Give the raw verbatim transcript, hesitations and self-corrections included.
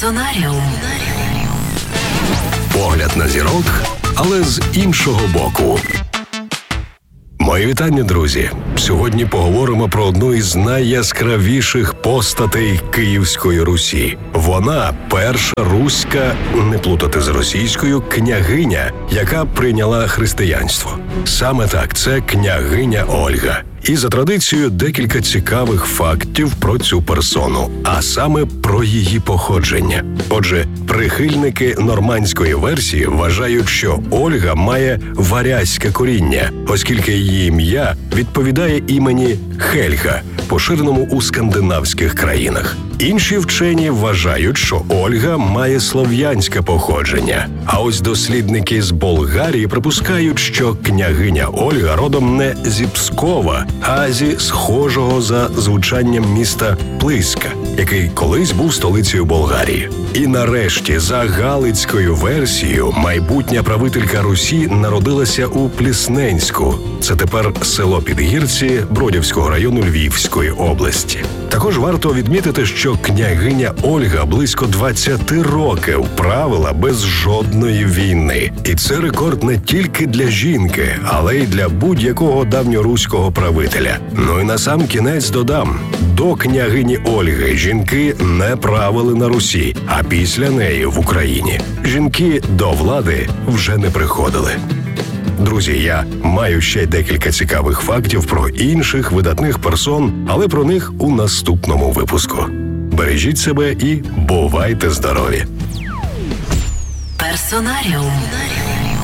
Персонаріум. Погляд на зірок, але з іншого боку. Мої вітання, друзі! Сьогодні поговоримо про одну із найяскравіших постатей Київської Русі. Вона – перша руська, не плутати з російською, княгиня, яка прийняла християнство. Саме так, це княгиня Ольга. І за традицією декілька цікавих фактів про цю персону, а саме про її походження. Отже, прихильники нормандської версії вважають, що Ольга має варязьке коріння, оскільки її ім'я відповідає імені Хельга, поширеному у скандинавських країнах. Інші вчені вважають, що Ольга має слов'янське походження. А ось дослідники з Болгарії припускають, що княгиня Ольга родом не зі Пскова, а зі схожого за звучанням міста Плиска, який колись був столицею Болгарії. І нарешті, за галицькою версією, майбутня правителька Русі народилася у Плісненську. Це тепер село Підгірці Бродівського району Львівської області. Також варто відмітити, що княгиня Ольга близько двадцять років правила без жодної війни. І це рекорд не тільки для жінки, але й для будь-якого давньоруського правителя. Ну і насамкінець додам, до княгині Ольги жінки не правили на Русі, а після неї в Україні жінки до влади вже не приходили. Друзі, я маю ще декілька цікавих фактів про інших видатних персон, але про них у наступному випуску. Бережіть себе і бувайте здорові! Персонаріум.